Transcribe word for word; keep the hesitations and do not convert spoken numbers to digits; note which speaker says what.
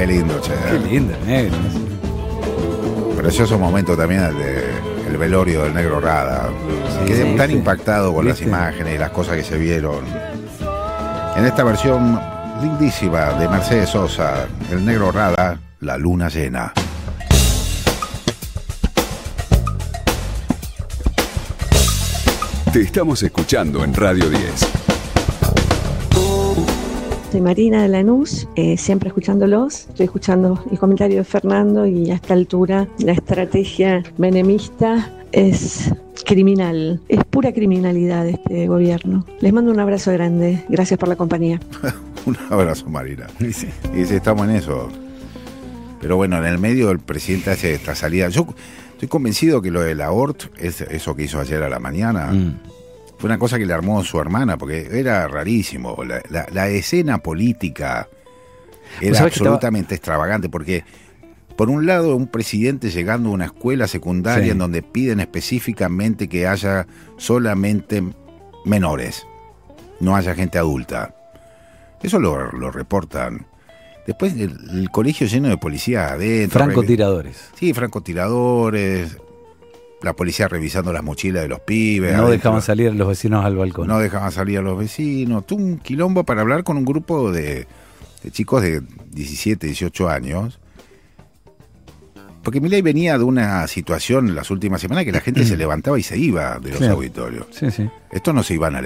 Speaker 1: Qué lindo, che.
Speaker 2: Qué lindo, negro.
Speaker 1: Precioso momento también el de el velorio del Negro Rada.
Speaker 2: Sí,
Speaker 1: Quedé
Speaker 2: sí,
Speaker 1: tan
Speaker 2: sí.
Speaker 1: impactado por
Speaker 2: ¿Viste?
Speaker 1: las imágenes y las cosas que se vieron. En esta versión lindísima de Mercedes Sosa, el Negro Rada, La Luna Llena.
Speaker 3: Te estamos escuchando en Radio diez.
Speaker 4: Soy Marina de Lanús, eh, siempre escuchándolos. Estoy escuchando el comentario de Fernando y a esta altura la estrategia menemista es criminal. Es pura criminalidad este gobierno. Les mando un abrazo grande. Gracias por la compañía.
Speaker 1: Un abrazo, Marina.
Speaker 2: Sí, sí.
Speaker 1: Y sí, estamos en eso. Pero bueno, en el medio el presidente hace esta salida. Yo estoy convencido que lo de la O R T, es eso que hizo ayer a la mañana,
Speaker 2: Mm.
Speaker 1: fue una cosa que le armó su hermana, porque era rarísimo. La, la, la escena política era
Speaker 2: sabés que
Speaker 1: absolutamente extravagante, porque por un lado un presidente llegando a una escuela secundaria
Speaker 2: Sí.
Speaker 1: en donde piden específicamente que haya solamente menores, no haya gente adulta. Eso lo, lo reportan. Después el, el colegio lleno de policía adentro.
Speaker 2: Francotiradores.
Speaker 1: Sí, francotiradores. La policía revisando las mochilas de los pibes.
Speaker 2: No
Speaker 1: adentro.
Speaker 2: dejaban salir los vecinos al balcón.
Speaker 1: No dejaban salir a los vecinos. Tuvo un quilombo para hablar con un grupo de, de chicos de diecisiete, dieciocho años. Porque Milei venía de una situación en las últimas semanas que la gente se levantaba y se iba de los
Speaker 2: Sí.
Speaker 1: auditorios.
Speaker 2: Sí, sí.
Speaker 1: Estos no se iban a